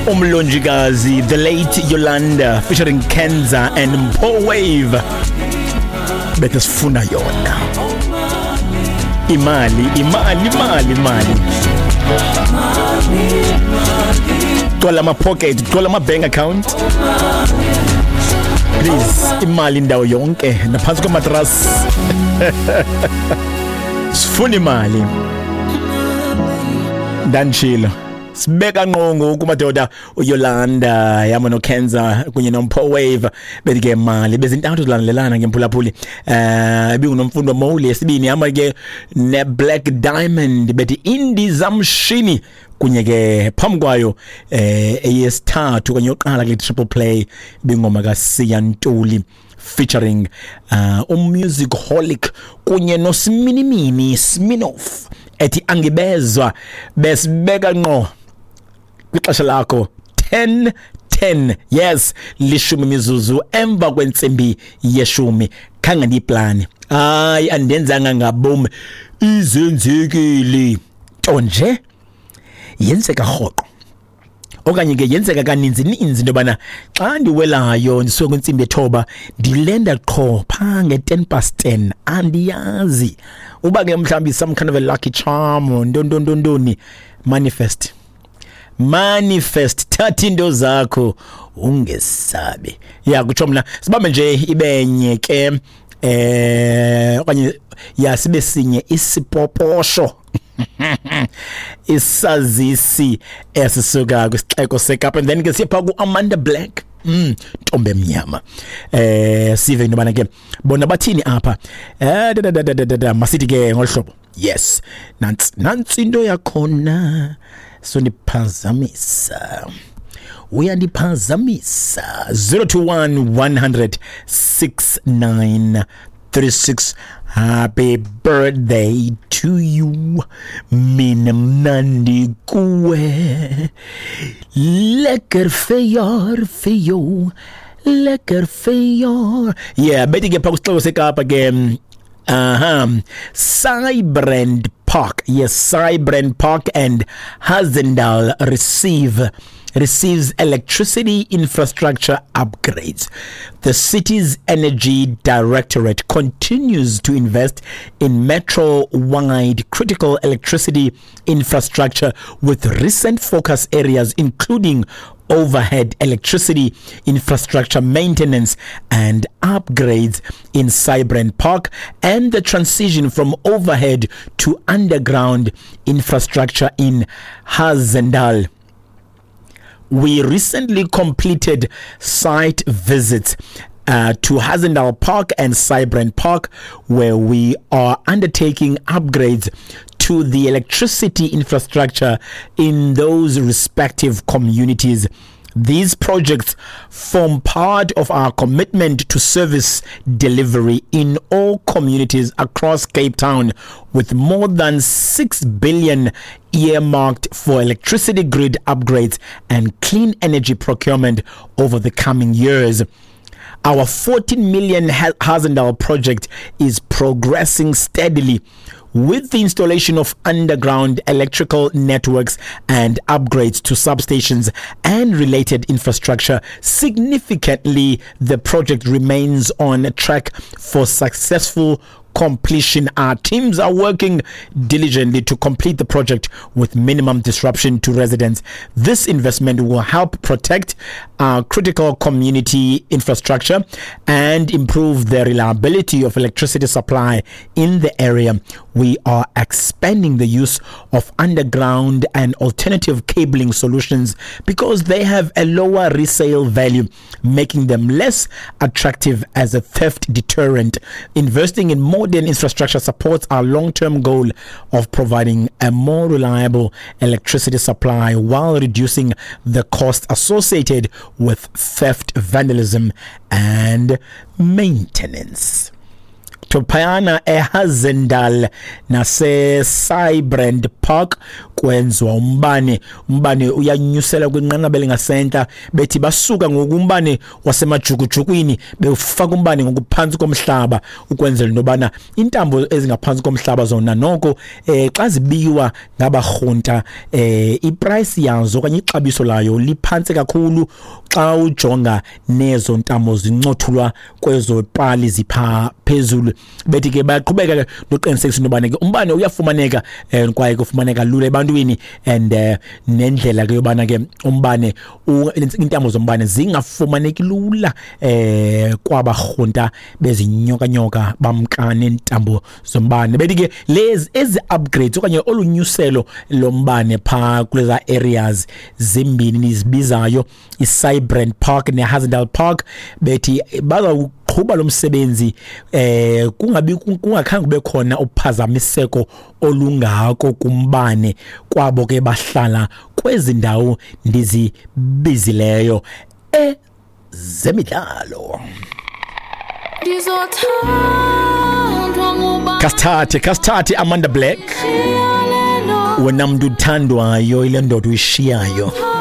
Umlonjikazi, the late Yolanda, featuring Kenza and Mpo Wave. Better sifuna yona. Imali. Tola my pocket, tola my bank account. Please, imali ndawo yonke, naphansi kwamatras. Sifuna imali. Danchilo. Sibeka nqongo kumadoda uYolanda yama no Kenza kunye noMpo Wave betike imali bezintathu zilandelana ngempulaphuli bekunomfundo Mowli esibini yama ke ne Black Diamond bethi indizamshini kunye ke phamkwayo eyesithathu kanye yoqala ke triple play bingoma kaSiya Ntuli featuring musicaholic kunye noSminimini Sminoff ethi angibezwa besibeka ngqo kwixesha lakho 10 yes lishumi mizuzu emva kwentsimbi yeshumi khanga ndiplani hayi andenzanga ngabomi izenzekile nto nje yenzeka rhoqo okanye ke yenzeka kaninzi into bana xa ndiwelayo ndisuka kwintsimbi ethoba ndilenda qho pha nge10:10 andiyazi uba ke mhlawumbi some kind of a lucky charm ndondondondoni manifest thatha into zakho ungesabe ya kutsho mna sibambe nje ibenye ke okanye ya sibe sinye isipoposho isazisi esisuka kwisixeko sekapa and then ke siyapha kuAmanda Black ntombe mnyama sive into bana ke bona bathini apha masithi ke ngolhlobo yes nansi into yakhona so ndiphazamisa uyandiphazamisa 021-100-6936 happy birthday to you mina mnandi kuwe lekker verjaar yeah bethi ke pha kusixeko sekapa ke Cybrand Park. Yes, Cybrand Park and Hazendal receives electricity infrastructure upgrades. The city's energy directorate continues to invest in metro-wide critical electricity infrastructure with recent focus areas including overhead electricity infrastructure maintenance and upgrades in Cybrand Park and the transition from overhead to underground infrastructure in Hazendal. We recently completed site visits to Hazendal Park and Cybrand Park, where we are undertaking upgrades to the electricity infrastructure in those respective communities. These projects form part of our commitment to service delivery in all communities across Cape Town, with more than 6 billion earmarked for electricity grid upgrades and clean energy procurement over the coming years. Our 14 million Hazendal project is progressing steadily, with the installation of underground electrical networks and upgrades to substations and related infrastructure. Significantly, the project remains on track for successful completion. Our teams are working diligently to complete the project with minimum disruption to residents. This investment will help protect our critical community infrastructure and improve the reliability of electricity supply in the area. We are expanding the use of underground and alternative cabling solutions because they have a lower resale value, making them less attractive as a theft deterrent. Investing in modern infrastructure supports our long-term goal of providing a more reliable electricity supply while reducing the cost associated with theft, vandalism, and maintenance. Tophayana eHazendal nase Cybrand Park kwenziwa umbane uyanyusela kwinqanqabele ngasenta bethi basuka ngokumbane wasemajukujukwini befaka umbane ngokuphansi komhlaba ukwenzela nobana intambo ezingaphansi komhlaba zona noko xa zibiwa ngabahunta iprice yazo kanye ixabiso layo liphansi kakhulu xa ujonga nezo ntambo zincothulwa kwezo pali zipha phezulu bethi ke bayaqhubeka noqinisekisa nobana ke umbane uyafumaneka kwaye kufumaneka lula ebantwini and nendlela ke yobana ke umbane intambo zombane zingafumaneki lula kwabahunta bezinyoka bamkane intambo zombane bethi ke lezi ezi upgrades okanye olunyuselo lombane pha kuleza areas zimbini nizibizayo iCybrand Park neHazendal Park bethi bazawuqhuba lo msebenzi kungakhange kube khona uphazamiseko olungako kumbane kwabo ke bahlala kwezi ndawo ndizibizileyo zemidlalo. Kasithathe Amanda Black wena mntu uthandwayo ile ndoda uyishiyayo